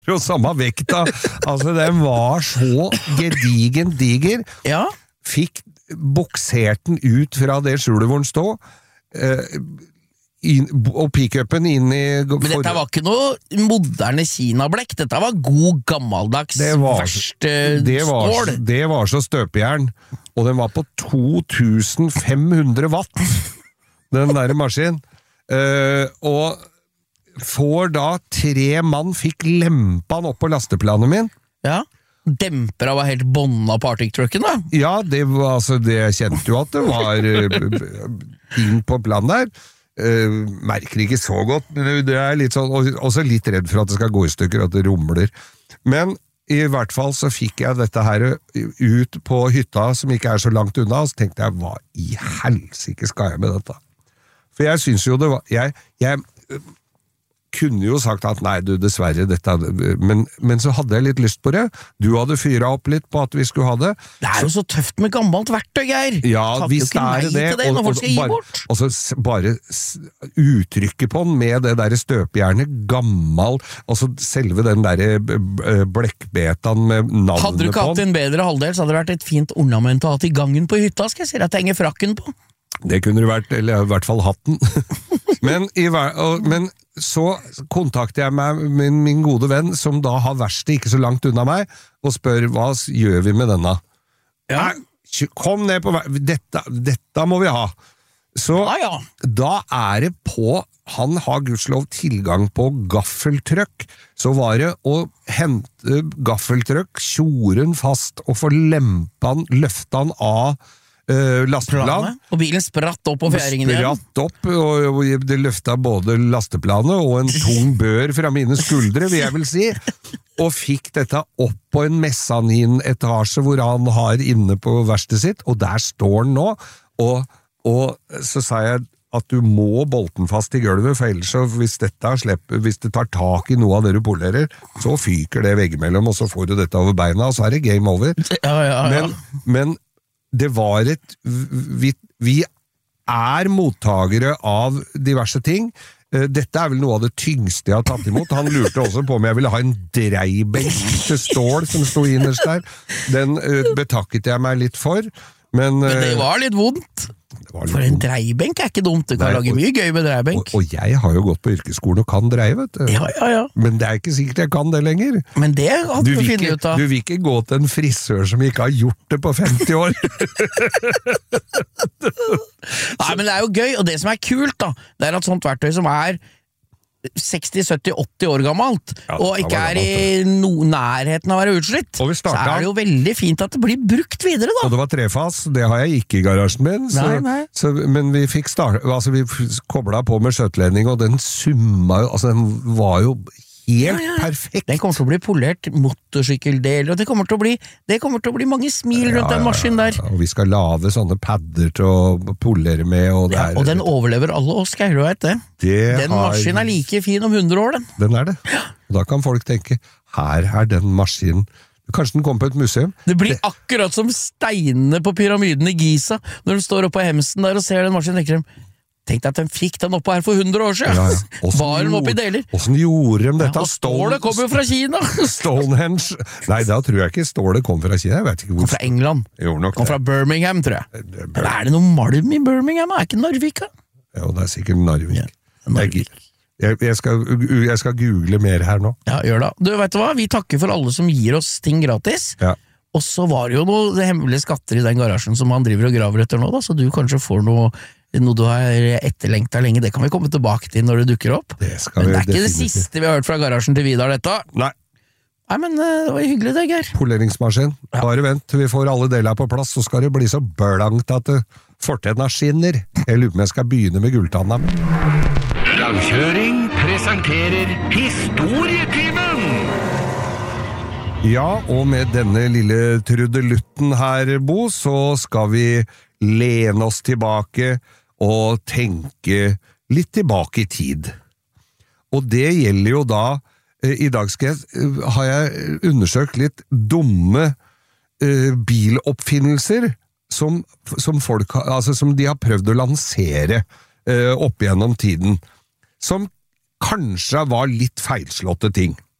jo samme vekta. Altså, den var så gedigen diger. Ja. Fikk boksert den ut fra det skjulet hvor den stod, og pick-upen inn i... Men dette var ikke noe moderne kinablekk, dette var god gammeldags verste stål. Det var så støpejern, og den var på 2500 watt, den der maskinen. Og får da 3 mann fikk lempa den opp på lasteplanet min. Ja. Dempera var helt bånda på Arctic-trucken da? Ja, det var, altså, det kjente jo at det var inn på planen der. Merker ikke så godt, men det er litt sånn, også litt redd for at det skal gå i stykker, at det rumler. Men i hvert fall så fikk jeg dette her ut på hytta, som ikke er så langt unna, og så tenkte jeg, hva i helsike skal jeg med dette? For jeg synes jo det var, jeg kunne jo sagt at nei, du, dessverre, dette, men så hadde jeg litt lyst på det. Du hadde fyret opp litt på at vi skulle ha det. Det er jo så tøft med gammelt verktøy, Geir. Ja, visst er det. Og så bare uttrykket på den med det der støpejernet, gammel, og så selve den der blekkbetan med navnet på den. Hadde du ikke hatt en bedre halvdel, så hadde det vært et fint ornament å ha til gangen på hytta, skal jeg si at jeg henger frakken på. Det kunne det vært, eller i hvert fall hatten. Men så kontakter jeg meg med min gode venn, som da har verksted ikke så langt unna meg, og spør, hva gjør vi med denne? Ja. Kom ned på dette må vi ha. Så da er det på, han har gudslov tilgang på gaffeltrøkk, så var det å hente gaffeltrøkk, tjoren fast, og få lempan, løfta han av lasteplan. Og bilen spratt opp på fjæringen igjen. Spratt opp, og det løftet både lasteplanet og en tung bør fra mine skuldre, vil jeg vel si, og fikk dette opp på en mesanin-etasje hvor han har inne på verkstedet sitt, og der står han nå, og så sa jeg at du må bolte den fast i gulvet, for ellers så hvis det tar tak i noe av det du polerer, så fyker det veggimellom, og så får du dette over beina, og så er det game over. Men det var vi er mottagere av diverse ting. Dette er vel noe av det tyngste jeg har tatt imot. Han lurte også på om jeg ville ha en dreibenk til stål som stod innerst der. Den betakket jeg meg litt for. Men det var litt vondt. For en dreibenk er ikke dumt. Du kan lage mye gøy med dreibenk. Og jeg har jo gått på yrkesskolen og kan dreie, vet du. Ja. Men det er ikke sikkert jeg kan det lenger. Men det hadde du finnet ut av. Du vil ikke gå til en frisør som ikke har gjort det på 50 år. Nei, men det er jo gøy, og det som er kult da, det er at sånt verktøy som er 60, 70, 80 år gammelt, og ikke er i nærheten av å være utslitt, så er det jo veldig fint at det blir brukt videre da. Og det var trefas, det har jeg ikke i garasjen min, men vi fikk vi koblet på med skjøtledning, og den summa, altså den var jo helt perfekt. Den kommer til å bli polert motorsykkeldeler, og det kommer til å bli mange smil rundt den maskinen der. Og vi skal lave sånne padder til å polere med, og den overlever alle oss, Geir, du vet det. Den maskinen er like fin om 100 år, den. Den er det. Og da kan folk tenke, her er den maskinen. Kanskje den kommer på et museum. Det blir akkurat som steinene på pyramiden i Giza, når du står oppe på hemsen der og ser den maskinen, tenker de, tenk deg at de fikk den oppe her for 100 år siden. Var den oppe i deler? Hvordan gjorde de dette? Og stålet kom jo fra Kina. Stonehenge. Nei, da tror jeg ikke stålet kom fra Kina. Jeg vet ikke hvor. Kom fra England. Kom fra Birmingham, tror jeg. Er det noe malm i Birmingham? Er ikke Narvik? Jo, det er sikkert Narvik. Jeg skal google mer her nå. Ja, gjør det. Du, vet du hva? Vi takker for alle som gir oss ting gratis. Ja. Og så var det jo noen hemmelige skatter i den garasjen som man driver og graver etter nå, da, så du kanskje får noe du har etterlengtet lenge, det kan vi komme tilbake til når det dukker opp. Men det er ikke det siste vi har hørt fra garasjen til Vidar, dette. Nei, men det var hyggelig det, Geir. Poleringsmaskin. Bare vent til vi får alle deler på plass, så skal det bli så blankt at fortennene skinner. Jeg lurer på om jeg skal begynne med gulltanna. Langkjøring presenterer Historiekniven! Ja, og med denne lille trudelutten her, Bo, så skal vi lene oss tilbake og tenke litt tilbake i tid. Og det gjelder jo da, i dag har jeg undersøkt litt dumme biloppfinnelser som folk, altså som de har prøvd å lansere opp gjennom tiden, som kanskje var litt feilslåtte ting.